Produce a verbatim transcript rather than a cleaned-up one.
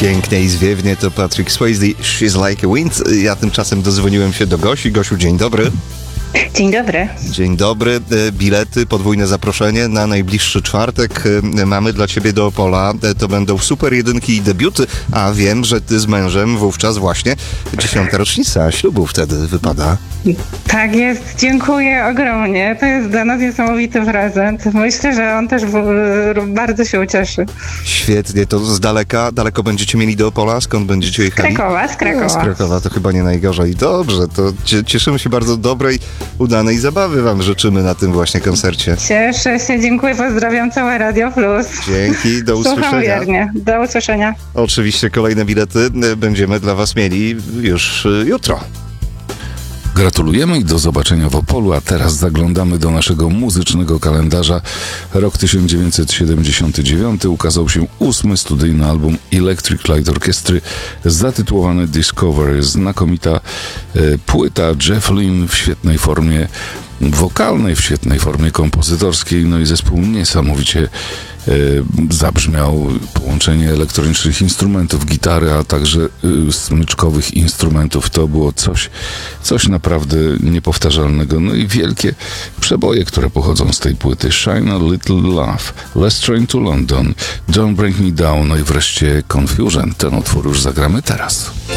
Pięknie i zwiewnie to Patrick Swayze, She's Like a Wind. Ja tymczasem dodzwoniłem się do Gosi. Gosiu, dzień dobry. Dzień dobry. Dzień dobry. Bilety, podwójne zaproszenie na najbliższy czwartek mamy dla ciebie do Opola. To będą super jedynki i debiuty, a wiem, że ty z mężem wówczas właśnie dziesiąta rocznica ślubu wtedy wypada. Tak jest, dziękuję ogromnie. To jest dla nas niesamowity prezent. Myślę, że on też w, bardzo się ucieszy. Świetnie, to z daleka, daleko będziecie mieli do Opola? Skąd będziecie jechali? Z Krakowa, z Krakowa. No, z Krakowa to chyba nie najgorzej. Dobrze, to cieszymy się bardzo dobrej, udanej zabawy wam życzymy na tym właśnie koncercie. Cieszę się, dziękuję, pozdrawiam całe Radio Plus. Dzięki, do usłyszenia. Słucham wiernie, do usłyszenia. Oczywiście kolejne bilety będziemy dla was mieli już jutro. Gratulujemy i do zobaczenia w Opolu, a teraz zaglądamy do naszego muzycznego kalendarza. Rok tysiąc dziewięćset siedemdziesiąty dziewiąty ukazał się ósmy studyjny album Electric Light Orchestry zatytułowany Discovery. Znakomita e, płyta, Jeff Lynne w świetnej formie wokalnej, w świetnej formie kompozytorskiej, no i zespół niesamowicie e, zabrzmiał. Połączenie elektronicznych instrumentów, gitary, a także e, smyczkowych instrumentów. To było coś, coś naprawdę niepowtarzalnego. No i wielkie przeboje, które pochodzą z tej płyty. Shine a Little Love, Let's Train to London, Don't Break Me Down, no i wreszcie Confusion. Ten utwór już zagramy teraz.